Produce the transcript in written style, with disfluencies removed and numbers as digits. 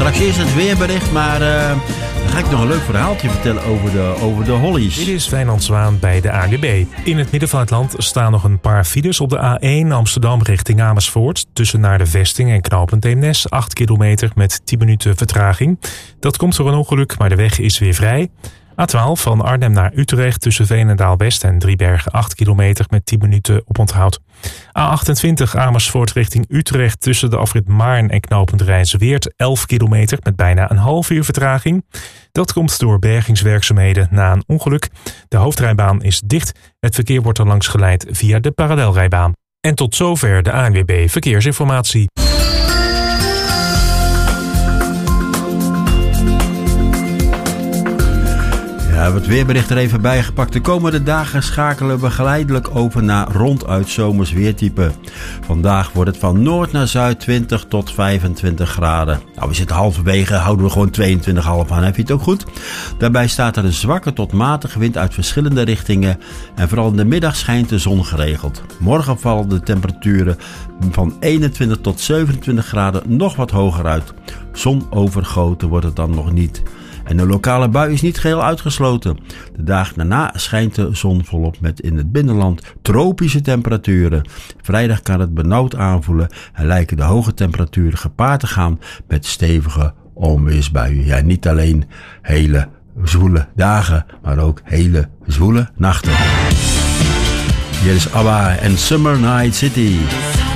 Straks eerst het weerbericht, maar dan ga ik nog een leuk verhaaltje vertellen over de Hollies. Dit is Wijnand Zwaan bij de ANWB. In het midden van het land staan nog een paar files op de A1 Amsterdam richting Amersfoort. Tussen naar de Vesting en knooppunt Eemnes, 8 kilometer met 10 minuten vertraging. Dat komt door een ongeluk, maar de weg is weer vrij. A12 van Arnhem naar Utrecht tussen Veenendaal-West en Driebergen 8 kilometer met 10 minuten oponthoud. A28 Amersfoort richting Utrecht tussen de afrit Maarn en knooppunt Rijnsweert 11 kilometer met bijna een half uur vertraging. Dat komt door bergingswerkzaamheden na een ongeluk. De hoofdrijbaan is dicht. Het verkeer wordt er langs geleid via de parallelrijbaan. En tot zover de ANWB Verkeersinformatie. We hebben het weerbericht er even bijgepakt. De komende dagen schakelen we geleidelijk over naar ronduit zomers weertype. Vandaag wordt het van noord naar zuid 20 tot 25 graden. Nou, we zitten halverwege, houden we gewoon 22,5 aan. Heb je het ook goed? Daarbij staat er een zwakke tot matige wind uit verschillende richtingen. En vooral in de middag schijnt de zon geregeld. Morgen vallen de temperaturen van 21 tot 27 graden nog wat hoger uit. Zon overgoten wordt het dan nog niet. En een lokale bui is niet geheel uitgesloten. De dagen daarna schijnt de zon volop met in het binnenland tropische temperaturen. Vrijdag kan het benauwd aanvoelen en lijken de hoge temperaturen gepaard te gaan met stevige onweersbuien. Ja, niet alleen hele zwoele dagen, maar ook hele zwoele nachten. Hier is ABBA en Summer Night City.